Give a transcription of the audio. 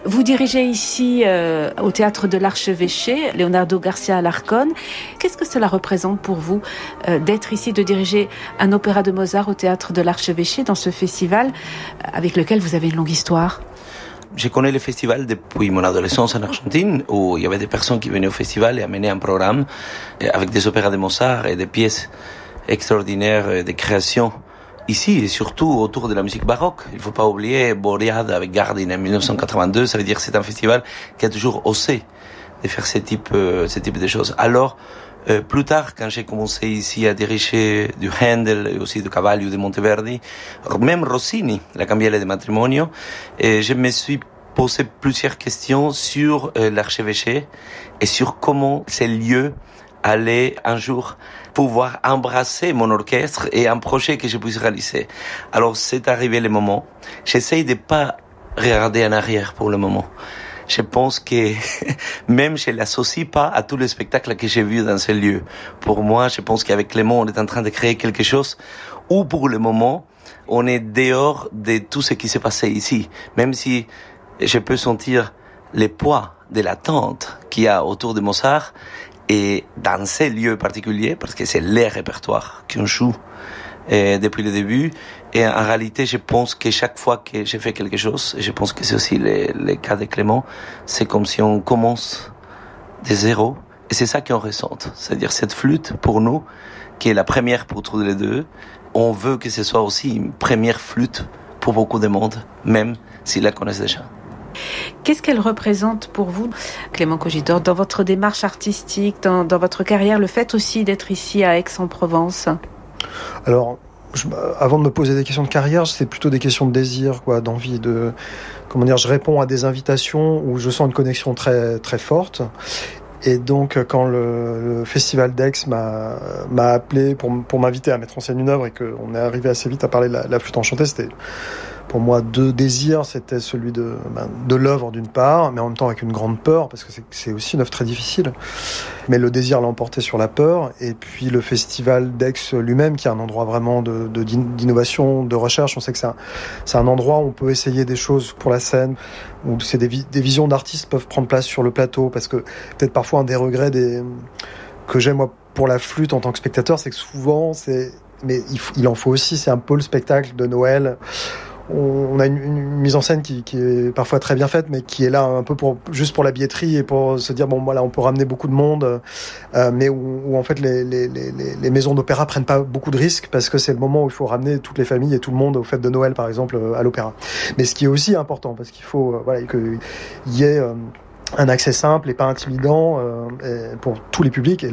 Vous dirigez ici au Théâtre de l'Archevêché, Leonardo Garcia Alarcón. Qu'est-ce que cela représente pour vous d'être ici, de diriger un opéra de Mozart au Théâtre de l'Archevêché dans ce festival avec lequel vous avez une longue histoire? Je connais le festival depuis mon adolescence en Argentine, où il y avait des personnes qui venaient au festival et amenaient un programme avec des opéras de Mozart et des pièces extraordinaires de création ici, et surtout autour de la musique baroque. Il ne faut pas oublier Boread avec Gardin en 1982, ça veut dire que c'est un festival qui a toujours osé de faire ce type de choses. Alors, plus tard, quand j'ai commencé ici à diriger du Handel et aussi du Cavallo de Monteverdi, même Rossini, la Cambiale de Matrimonio, et je me suis posé plusieurs questions sur l'archevêché et sur comment ces lieux allaient un jour pouvoir embrasser mon orchestre et un projet que je puisse réaliser. Alors c'est arrivé le moment. J'essaye de pas regarder en arrière pour le moment. Je pense que même je l'associe pas à tous les spectacles que j'ai vus dans ce lieu. Pour moi, je pense qu'avec Clément, on est en train de créer quelque chose où pour le moment, on est dehors de tout ce qui s'est passé ici. Même si je peux sentir le poids de l'attente qu'il y a autour de Mozart et dans ces lieux particuliers, parce que c'est les répertoires qu'on joue depuis le début. Et en réalité, je pense que chaque fois que j'ai fait quelque chose, et je pense que c'est aussi le cas de Clément, c'est comme si on commence de zéro. Et c'est ça qu'on ressent. C'est-à-dire cette flûte, pour nous, qui est la première pour tous les deux, on veut que ce soit aussi une première flûte pour beaucoup de monde, même s'ils la connaissent déjà. Qu'est-ce qu'elle représente pour vous, Clément Kogidor, dans votre démarche artistique, dans votre carrière, le fait aussi d'être ici à Aix-en-Provence? Alors, avant de me poser des questions de carrière, c'est plutôt des questions de désir, d'envie, je réponds à des invitations où je sens une connexion très, très forte. Et donc, quand le Festival d'Aix m'a appelé pour m'inviter à mettre en scène une œuvre et qu'on est arrivé assez vite à parler de la flûte enchantée, c'était pour moi deux désirs. C'était celui de l'œuvre d'une part, mais en même temps avec une grande peur, parce que c'est aussi une œuvre très difficile. Mais le désir l'a emporté sur la peur. Et puis le Festival d'Aix lui-même, qui est un endroit vraiment d'innovation, de recherche. On sait que c'est un endroit où on peut essayer des choses pour la scène, où c'est des visions d'artistes peuvent prendre place sur le plateau, parce que peut-être parfois un des regrets que j'ai moi pour la flûte en tant que spectateur, c'est que souvent mais il en faut aussi, c'est un peu le spectacle de Noël. On a une mise en scène qui est parfois très bien faite, mais qui est là un peu juste pour la billetterie et pour se dire voilà, on peut ramener beaucoup de monde, mais où en fait les maisons d'opéra prennent pas beaucoup de risques, parce que c'est le moment où il faut ramener toutes les familles et tout le monde aux fêtes de Noël, par exemple, à l'opéra. Mais ce qui est aussi important, parce qu'il faut qu'il y ait un accès simple et pas intimidant pour tous les publics. Et